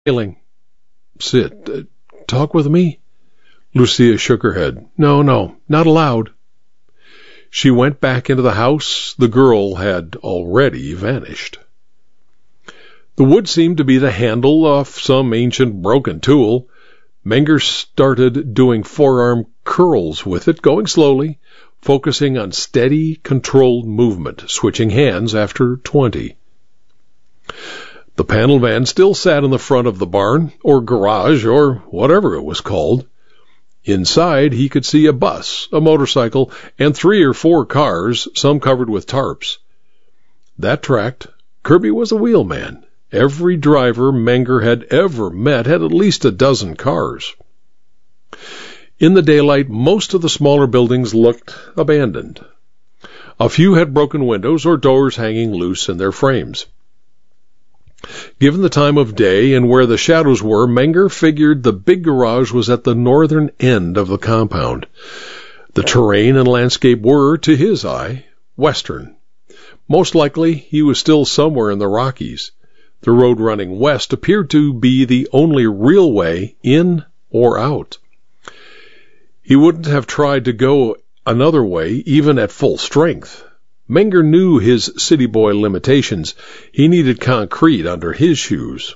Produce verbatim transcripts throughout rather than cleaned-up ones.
Failing. Sit. Uh, talk with me? Lucia shook her head. No, no, not allowed. She went back into the house. The girl had already vanished. The wood seemed to be the handle of some ancient broken tool. Menger started doing forearm curls with it, going slowly, focusing on steady, controlled movement, switching hands after twenty. The panel van still sat in the front of the barn, or garage, or whatever it was called. Inside, he could see a bus, a motorcycle, and three or four cars, some covered with tarps. That tracked. Kirby was a wheelman. Every driver Menger had ever met had at least a dozen cars. In the daylight, most of the smaller buildings looked abandoned. A few had broken windows or doors hanging loose in their frames. Given the time of day and where the shadows were, Menger figured the big garage was at the northern end of the compound. The terrain and landscape were, to his eye, western. Most likely, he was still somewhere in the Rockies. The road running west appeared to be the only real way in or out. He wouldn't have tried to go another way, even at full strength. Menger knew his city boy limitations. He needed concrete under his shoes.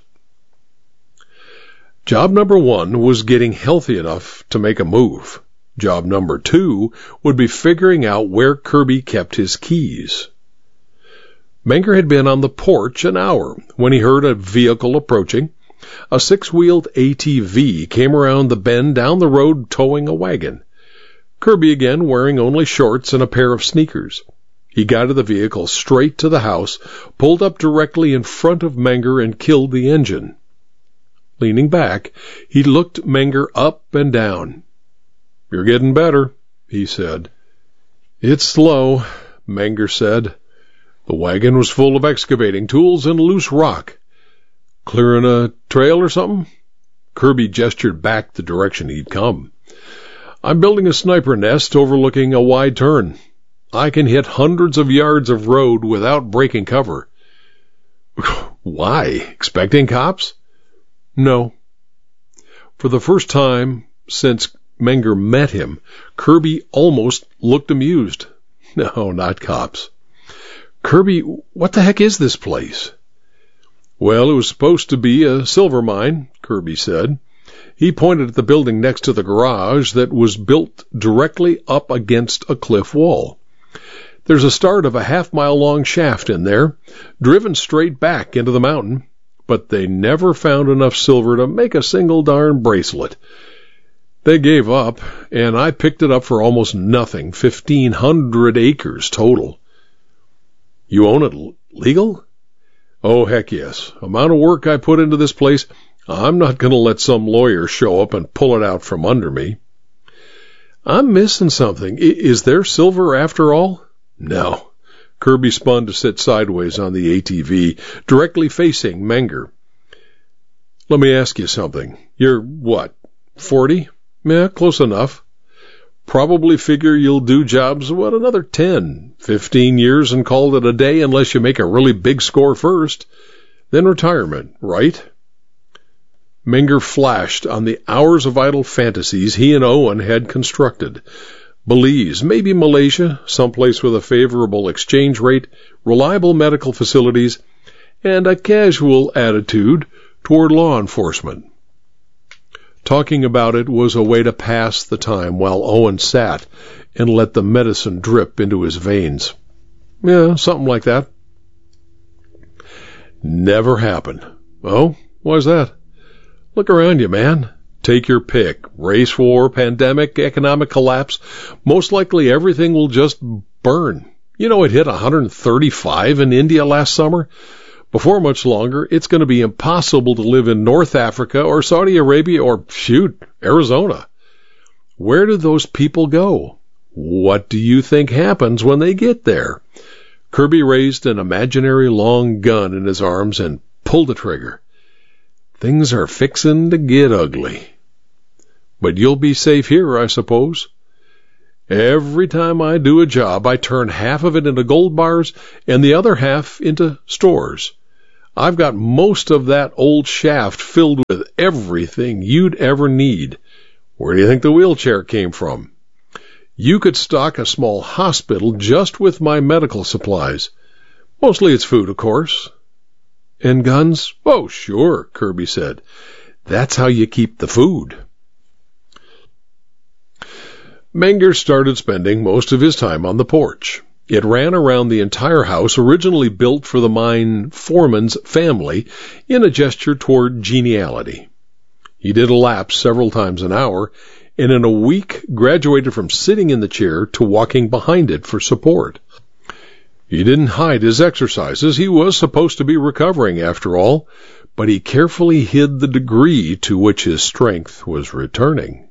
Job number one was getting healthy enough to make a move. Job number two would be figuring out where Kirby kept his keys. Menger had been on the porch an hour when he heard a vehicle approaching. A six-wheeled A T V came around the bend down the road towing a wagon. Kirby again wearing only shorts and a pair of sneakers. He guided the vehicle straight to the house, pulled up directly in front of Menger, and killed the engine. Leaning back, he looked Menger up and down. "You're getting better," he said. "It's slow," Menger said. The wagon was full of excavating tools and loose rock. "Clearing a trail or something?" Kirby gestured back the direction he'd come. "I'm building a sniper nest overlooking a wide turn. I can hit hundreds of yards of road without breaking cover." "Why? Expecting cops?" "No." For the first time since Menger met him, Kirby almost looked amused. "No, not cops." "Kirby, what the heck is this place?" "Well, it was supposed to be a silver mine," Kirby said. He pointed at the building next to the garage that was built directly up against a cliff wall. "There's a start of a half-mile-long shaft in there, driven straight back into the mountain, but they never found enough silver to make a single darn bracelet. They gave up, and I picked it up for almost nothing, fifteen hundred acres total." "You own it legal?" "Oh, heck yes. Amount of work I put into this place, I'm not going to let some lawyer show up and pull it out from under me." "I'm missing something. Is there silver after all?" "No." Kirby spun to sit sideways on the A T V, directly facing Menger. "Let me ask you something. You're, what, forty? Yeah, close enough. Probably figure you'll do jobs, what, another ten, fifteen years and call it a day unless you make a really big score first. Then retirement, right?" Menger flashed on the hours of idle fantasies he and Owen had constructed. Belize, maybe Malaysia, someplace with a favorable exchange rate, reliable medical facilities, and a casual attitude toward law enforcement. Talking about it was a way to pass the time while Owen sat and let the medicine drip into his veins. Yeah, something like that. Never happened. "Oh, why's that?" "Look around you, man. Take your pick. Race war, pandemic, economic collapse. Most likely everything will just burn. You know, it hit one hundred thirty-five in India last summer. Before much longer, it's going to be impossible to live in North Africa or Saudi Arabia or, shoot, Arizona. Where do those people go? What do you think happens when they get there?" Kirby raised an imaginary long gun in his arms and pulled the trigger. "Things are fixin' to get ugly." "But you'll be safe here, I suppose?" "Every time I do a job, I turn half of it into gold bars and the other half into stores. I've got most of that old shaft filled with everything you'd ever need. Where do you think the wheelchair came from? You could stock a small hospital just with my medical supplies. Mostly it's food, of course. And guns? Oh, sure, Kirby said. That's how you keep the food. Menger started spending most of his time on the porch. It ran around the entire house, originally built for the mine foreman's family, in a gesture toward geniality. He did a lap several times an hour, and in a week graduated from sitting in the chair to walking behind it for support. He didn't hide his exercises. He was supposed to be recovering, after all, but he carefully hid the degree to which his strength was returning.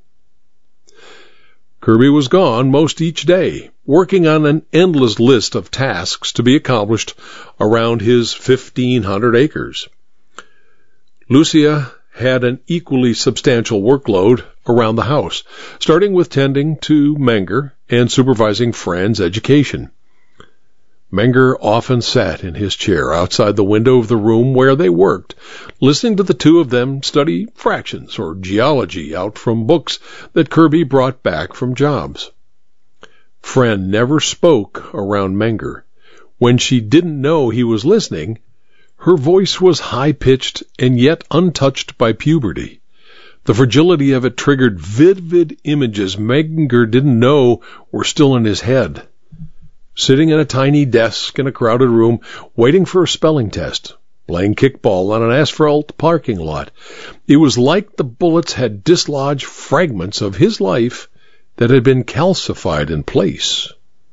Kirby was gone most each day, working on an endless list of tasks to be accomplished around his fifteen hundred acres. Lucia had an equally substantial workload around the house, starting with tending to Menger and supervising Fran's education. Menger often sat in his chair outside the window of the room where they worked, listening to the two of them study fractions or geology out from books that Kirby brought back from jobs. Fran never spoke around Menger. When she didn't know he was listening, her voice was high-pitched and yet untouched by puberty. The fragility of it triggered vivid images Menger didn't know were still in his head. Sitting at a tiny desk in a crowded room, waiting for a spelling test, playing kickball on an asphalt parking lot. It was like the bullets had dislodged fragments of his life that had been calcified in place.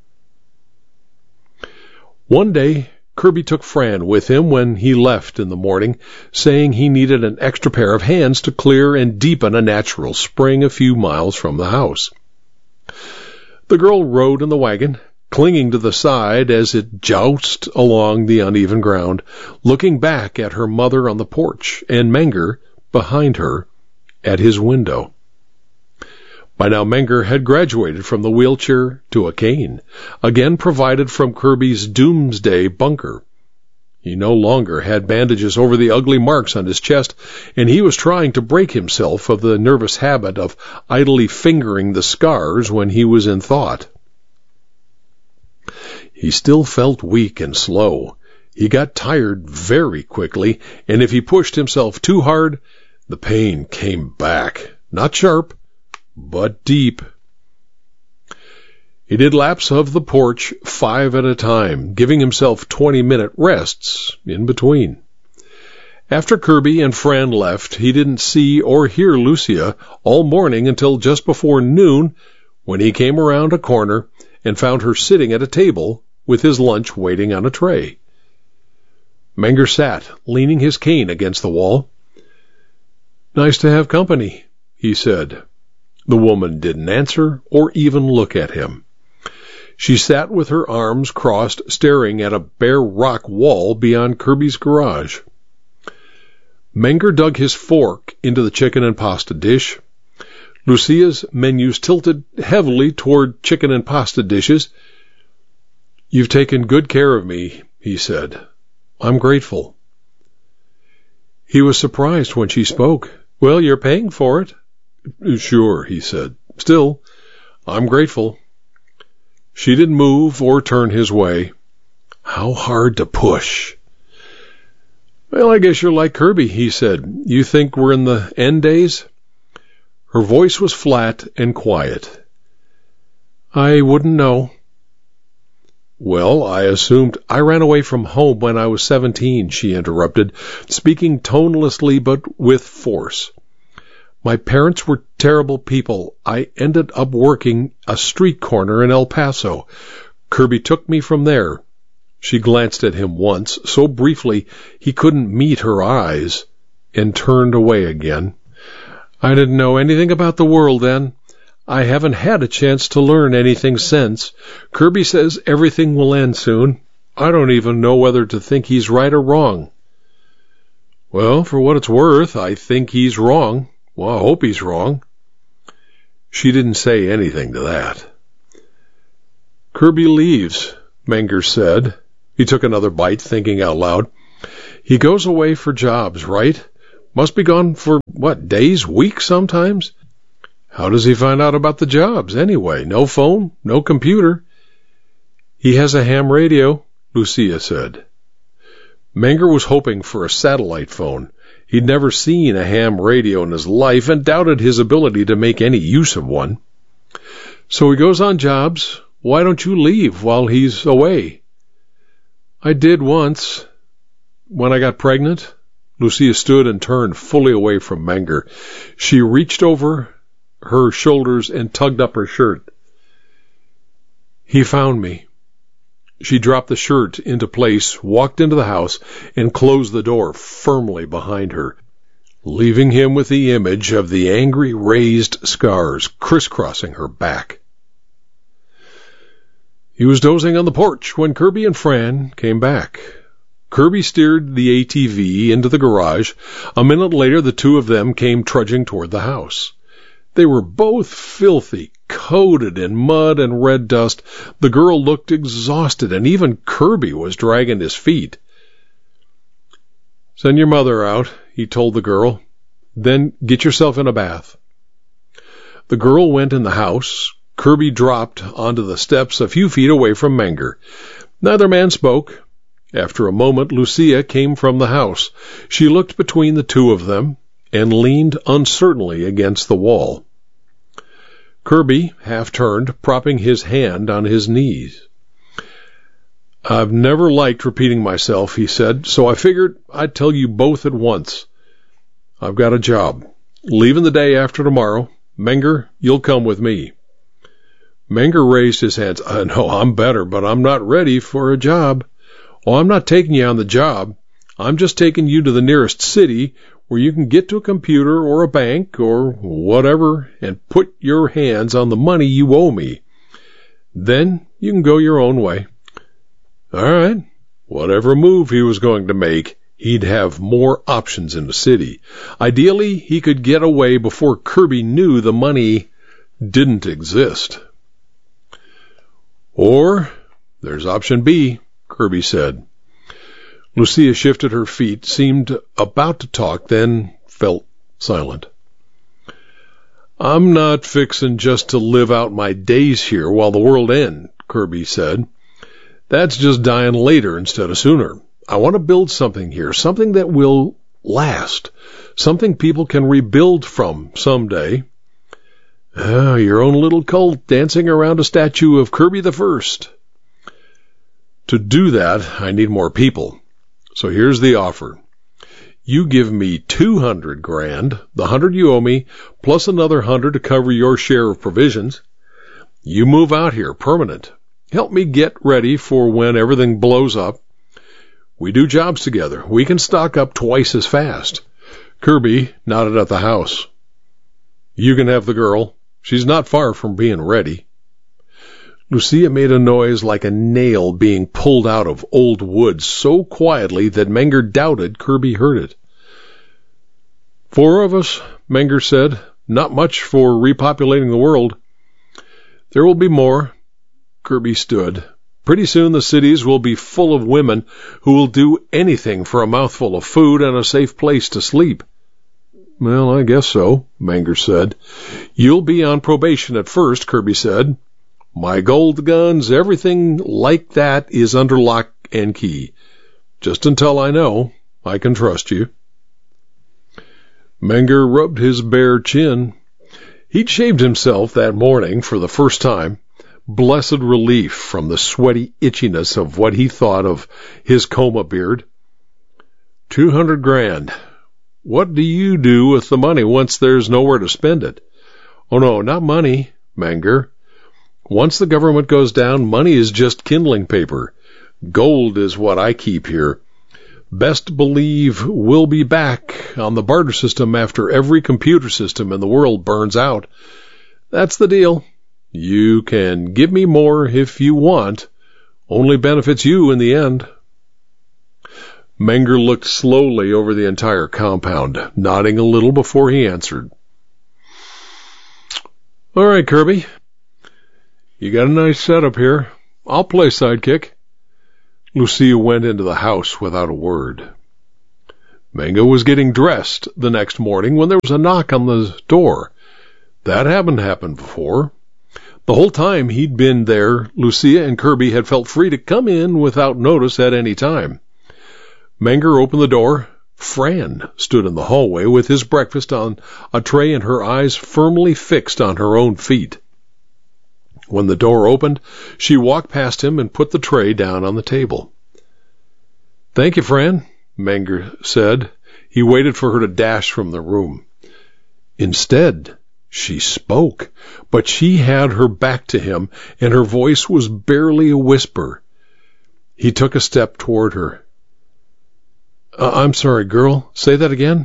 One day, Kirby took Fran with him when he left in the morning, saying he needed an extra pair of hands to clear and deepen a natural spring a few miles from the house. The girl rode in the wagon, clinging to the side as it jousted along the uneven ground, looking back at her mother on the porch and Menger behind her at his window. By now Menger had graduated from the wheelchair to a cane, again provided from Kirby's doomsday bunker. He no longer had bandages over the ugly marks on his chest, and he was trying to break himself of the nervous habit of idly fingering the scars when he was in thought. He still felt weak and slow. He got tired very quickly, and if he pushed himself too hard, the pain came back. Not sharp, but deep. He did laps of the porch five at a time, giving himself twenty-minute rests in between. After Kirby and Fran left, he didn't see or hear Lucia all morning until just before noon, when he came around a corner and found her sitting at a table with his lunch waiting on a tray. Menger sat, leaning his cane against the wall. "Nice to have company," he said. The woman didn't answer or even look at him. She sat with her arms crossed, staring at a bare rock wall beyond Kirby's garage. Menger dug his fork into the chicken and pasta dish. Lucia's menus tilted heavily toward chicken and pasta dishes. "You've taken good care of me," he said. "I'm grateful." He was surprised when she spoke. "Well, you're paying for it." "Sure," he said. "Still, I'm grateful." She didn't move or turn his way. How hard to push. "Well, I guess you're like Kirby," he said. "You think we're in the end days?" Her voice was flat and quiet. "I wouldn't know." "Well, I assumed—" "I ran away from home when I was seventeen," she interrupted, speaking tonelessly but with force. "My parents were terrible people. I ended up working a street corner in El Paso. Kirby took me from there." She glanced at him once, so briefly he couldn't meet her eyes, and turned away again. "I didn't know anything about the world then. I haven't had a chance to learn anything since. Kirby says everything will end soon. I don't even know whether to think he's right or wrong." "Well, for what it's worth, I think he's wrong. Well, I hope he's wrong." She didn't say anything to that. "Kirby leaves," Menger said. He took another bite, thinking out loud. He goes away for jobs, right? Must be gone for, what, days, weeks sometimes? How does he find out about the jobs, anyway? No phone, no computer. He has a ham radio, Lucia said. Menger was hoping for a satellite phone. He'd never seen a ham radio in his life and doubted his ability to make any use of one. So he goes on jobs. Why don't you leave while he's away? I did once. When I got pregnant? Lucia stood and turned fully away from Menger. She reached over her shoulders and tugged up her shirt. He found me. She dropped the shirt into place, walked into the house, and closed the door firmly behind her, leaving him with the image of the angry raised scars crisscrossing her back. He was dozing on the porch when Kirby and Fran came back. Kirby steered the A T V into the garage. A minute later, the two of them came trudging toward the house. They were both filthy, coated in mud and red dust. The girl looked exhausted, and even Kirby was dragging his feet. Send your mother out, he told the girl. Then get yourself in a bath. The girl went in the house. Kirby dropped onto the steps a few feet away from Menger. Neither man spoke. After a moment, Lucia came from the house. She looked between the two of them and leaned uncertainly against the wall. Kirby half-turned, propping his hand on his knees. I've never liked repeating myself, he said, so I figured I'd tell you both at once. I've got a job. Leaving the day after tomorrow. Menger, you'll come with me. Menger raised his hands. I know I'm better, but I'm not ready for a job. Oh, I'm not taking you on the job. I'm just taking you to the nearest city where you can get to a computer or a bank or whatever and put your hands on the money you owe me. Then you can go your own way. All right. Whatever move he was going to make, he'd have more options in the city. Ideally, he could get away before Kirby knew the money didn't exist. Or there's option B, Kirby said. Lucia shifted her feet, seemed about to talk, then felt silent. I'm not fixin' just to live out my days here while the world ends, Kirby said. That's just dying later instead of sooner. I want to build something here, something that will last, something people can rebuild from someday. Oh, your own little cult dancing around a statue of Kirby the First. To do that, I need more people. So here's the offer. You give me two hundred grand, the hundred you owe me, plus another hundred to cover your share of provisions. You move out here, permanent. Help me get ready for when everything blows up. We do jobs together. We can stock up twice as fast. Kirby nodded at the house. You can have the girl. She's not far from being ready. Lucia made a noise like a nail being pulled out of old wood so quietly that Menger doubted Kirby heard it. Four of us, Menger said. Not much for repopulating the world. There will be more. Kirby stood. Pretty soon the cities will be full of women who will do anything for a mouthful of food and a safe place to sleep. Well, I guess so, Menger said. You'll be on probation at first, Kirby said. My gold guns, everything like that is under lock and key. Just until I know I can trust you. Menger rubbed his bare chin. He'd shaved himself that morning for the first time. Blessed relief from the sweaty itchiness of what he thought of his coma beard. Two hundred grand. What do you do with the money once there's nowhere to spend it? Oh, no, not money, Menger. Once the government goes down, money is just kindling paper. Gold is what I keep here. Best believe we'll be back on the barter system after every computer system in the world burns out. That's the deal. You can give me more if you want. Only benefits you in the end. Menger looked slowly over the entire compound, nodding a little before he answered. All right, Kirby. You got a nice setup here. I'll play sidekick. Lucia went into the house without a word. Manga was getting dressed the next morning when there was a knock on the door. That hadn't happened before. The whole time he'd been there, Lucia and Kirby had felt free to come in without notice at any time. Menger opened the door. Fran stood in the hallway with his breakfast on a tray and her eyes firmly fixed on her own feet. When the door opened, she walked past him and put the tray down on the table. "Thank you, Fran," Menger said. He waited for her to dash from the room. Instead, she spoke, but she had her back to him, and her voice was barely a whisper. He took a step toward her. Uh, I'm sorry, girl. Say that again."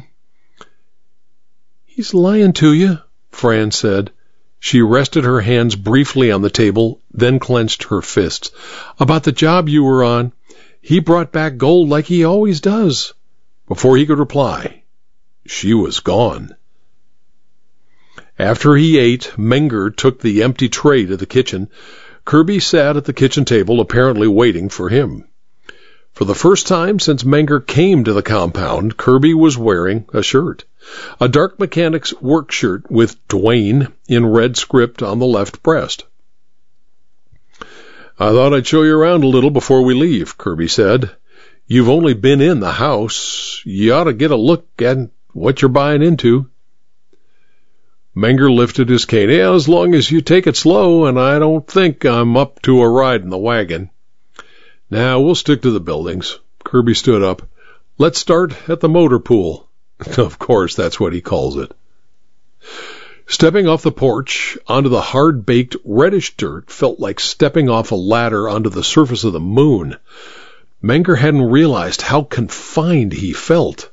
"He's lying to you," Fran said. She rested her hands briefly on the table, then clenched her fists. "About the job you were on. He brought back gold like he always does." Before he could reply, she was gone. After he ate, Menger took the empty tray to the kitchen. Kirby sat at the kitchen table, apparently waiting for him. For the first time since Menger came to the compound, Kirby was wearing a shirt. A dark mechanic's work shirt with Dwayne in red script on the left breast. "I thought I'd show you around a little before we leave," Kirby said. "You've only been in the house. You ought to get a look at what you're buying into." Menger lifted his cane. "Yeah, as long as you take it slow, and I don't think I'm up to a ride in the wagon." "Now, we'll stick to the buildings." Kirby stood up. "Let's start at the motor pool." Of course, that's what he calls it. Stepping off the porch onto the hard-baked reddish dirt felt like stepping off a ladder onto the surface of the moon. Menger hadn't realized how confined he felt.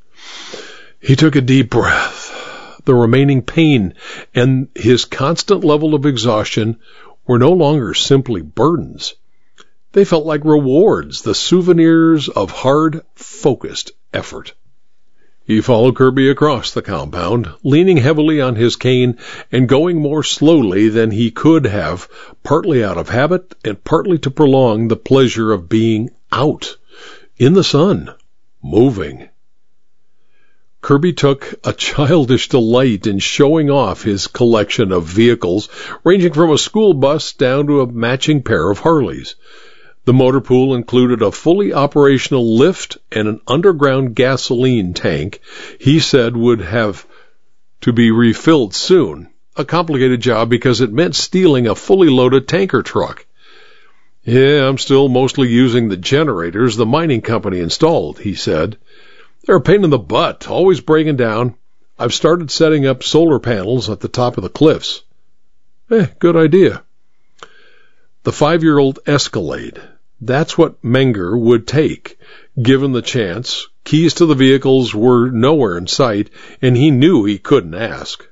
He took a deep breath. The remaining pain and his constant level of exhaustion were no longer simply burdens. They felt like rewards, the souvenirs of hard, focused effort. He followed Kirby across the compound, leaning heavily on his cane and going more slowly than he could have, partly out of habit and partly to prolong the pleasure of being out, in the sun, moving. Kirby took a childish delight in showing off his collection of vehicles, ranging from a school bus down to a matching pair of Harleys. The motor pool included a fully operational lift and an underground gasoline tank he said would have to be refilled soon, a complicated job because it meant stealing a fully loaded tanker truck. "Yeah, I'm still mostly using the generators the mining company installed," he said. "They're a pain in the butt, always breaking down. I've started setting up solar panels at the top of the cliffs." "Eh, good idea." The five-year-old Escalade. That's what Menger would take, given the chance. Keys to the vehicles were nowhere in sight, and he knew he couldn't ask.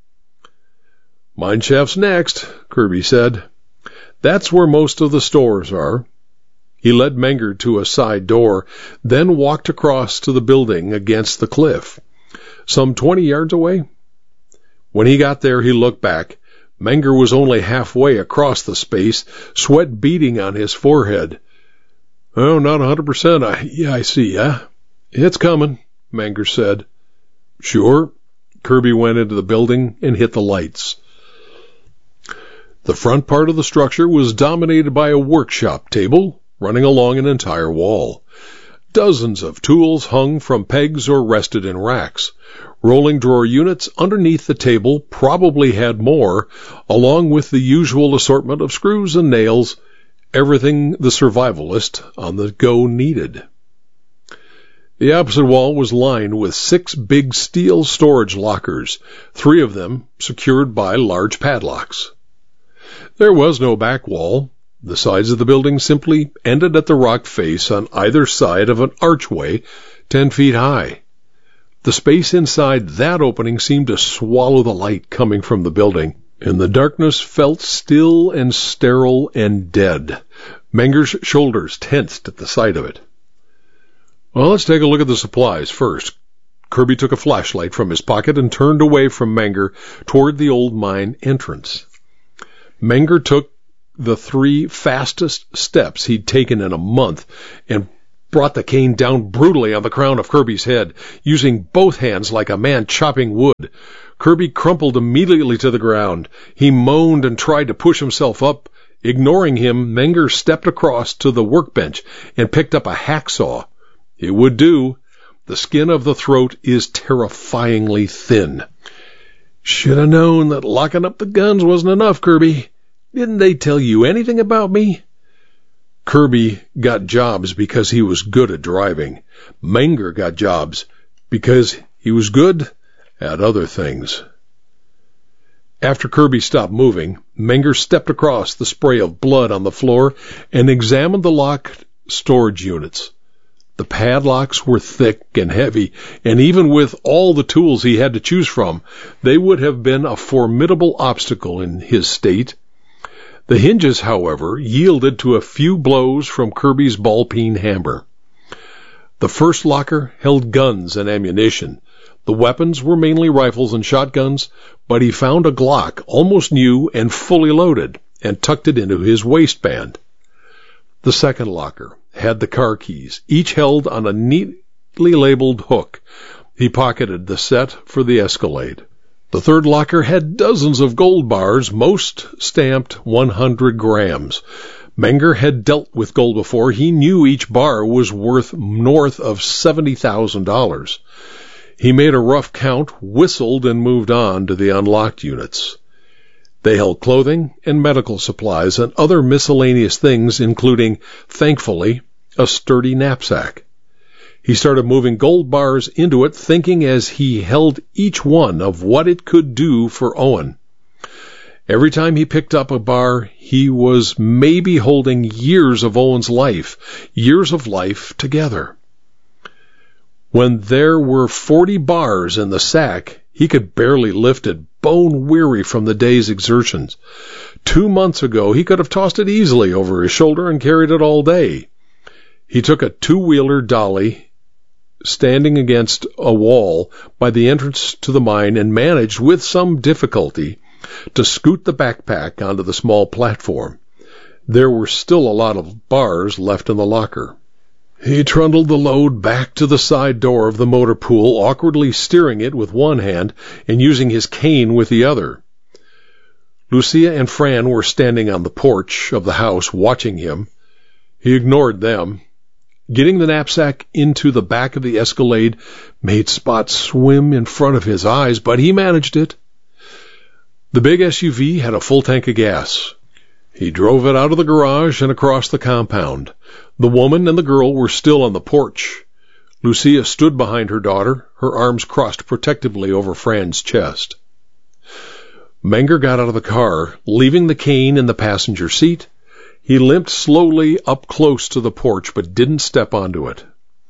"Mineshaft's next," Kirby said. "That's where most of the stores are." He led Menger to a side door, then walked across to the building against the cliff, some twenty yards away. When he got there, he looked back. Menger was only halfway across the space, sweat beading on his forehead. "Oh, not a hundred percent. I, yeah, I see, yeah. It's coming," Menger said. "Sure." Kirby went into the building and hit the lights. The front part of the structure was dominated by a workshop table running along an entire wall. Dozens of tools hung from pegs or rested in racks. Rolling drawer units underneath the table probably had more, along with the usual assortment of screws and nails, everything the survivalist on the go needed. The opposite wall was lined with six big steel storage lockers, three of them secured by large padlocks. There was no back wall. The sides of the building simply ended at the rock face on either side of an archway ten feet high. The space inside that opening seemed to swallow the light coming from the building, and the darkness felt still and sterile and dead. Menger's shoulders tensed at the sight of it. "Well, let's take a look at the supplies first." Kirby took a flashlight from his pocket and turned away from Menger toward the old mine entrance. Menger took the three fastest steps he'd taken in a month and brought the cane down brutally on the crown of Kirby's head, using both hands like a man chopping wood. Kirby crumpled immediately to the ground. He moaned and tried to push himself up. Ignoring him, Menger stepped across to the workbench and picked up a hacksaw. It would do. The skin of the throat is terrifyingly thin. Should have known that locking up the guns wasn't enough, Kirby. Didn't they tell you anything about me? Kirby got jobs because he was good at driving. Menger got jobs because he was good at other things. After Kirby stopped moving, Menger stepped across the spray of blood on the floor and examined the locked storage units. The padlocks were thick and heavy, and even with all the tools he had to choose from, they would have been a formidable obstacle in his state. The hinges, however, yielded to a few blows from Kirby's ball-peen hammer. The first locker held guns and ammunition. The weapons were mainly rifles and shotguns, but he found a Glock almost new and fully loaded, and tucked it into his waistband. The second locker had the car keys, each held on a neatly labeled hook. He pocketed the set for the Escalade. The third locker had dozens of gold bars, most stamped one hundred grams. Menger had dealt with gold before. He knew each bar was worth north of seventy thousand dollars. He made a rough count, whistled, and moved on to the unlocked units. They held clothing and medical supplies and other miscellaneous things, including, thankfully, a sturdy knapsack. He started moving gold bars into it, thinking as he held each one of what it could do for Owen. Every time he picked up a bar, he was maybe holding years of Owen's life, years of life together. When there were forty bars in the sack, he could barely lift it, bone-weary from the day's exertions. Two months ago, he could have tossed it easily over his shoulder and carried it all day. He took a two-wheeler dolly standing against a wall by the entrance to the mine and managed, with some difficulty, to scoot the backpack onto the small platform. There were still a lot of bars left in the locker. He trundled the load back to the side door of the motor pool, awkwardly steering it with one hand and using his cane with the other. Lucia and Fran were standing on the porch of the house watching him. He ignored them. Getting the knapsack into the back of the Escalade made Spot swim in front of his eyes, but he managed it. The big S U V had a full tank of gas. He drove it out of the garage and across the compound. The woman and the girl were still on the porch. Lucia stood behind her daughter, her arms crossed protectively over Fran's chest. Menger got out of the car, leaving the cane in the passenger seat. He limped slowly up close to the porch, but didn't step onto it.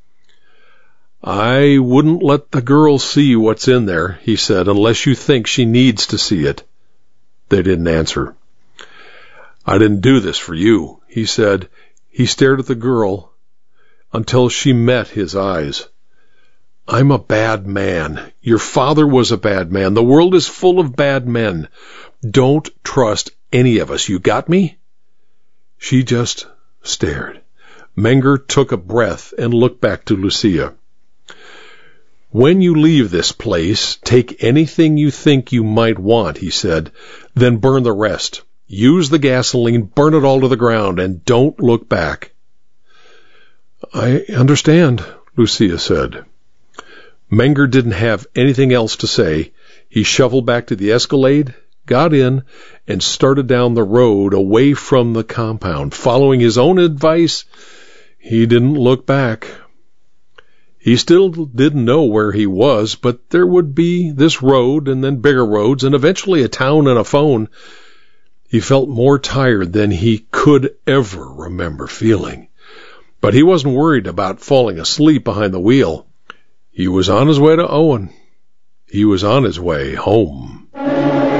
"I wouldn't let the girl see what's in there," he said, "unless you think she needs to see it." They didn't answer. "I didn't do this for you," he said. He stared at the girl until she met his eyes. "I'm a bad man. Your father was a bad man. The world is full of bad men. Don't trust any of us. You got me?" She just stared. Menger took a breath and looked back to Lucia. "When you leave this place, take anything you think you might want," he said, "then burn the rest. Use the gasoline, burn it all to the ground, and don't look back." "I understand," Lucia said. Menger didn't have anything else to say. He shuffled back to the Escalade, got in, and started down the road away from the compound. Following his own advice, he didn't look back. He still didn't know where he was, but there would be this road and then bigger roads and eventually a town and a phone. He felt more tired than he could ever remember feeling. But he wasn't worried about falling asleep behind the wheel. He was on his way to Owen. He was on his way home.